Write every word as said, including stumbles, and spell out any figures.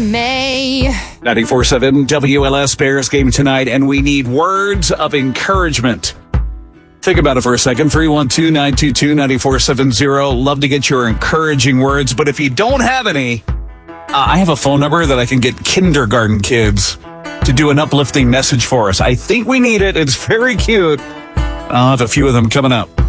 May. ninety-four point seven W L S Bears game tonight, and we need words of encouragement. Think about it for a second. three one two, nine two two, nine four seven zero. Love to get your encouraging words, but if you don't have any, uh, I have a phone number that I can get kindergarten kids to do an uplifting message for us. I think we need it. It's very cute. I'll have a few of them coming up.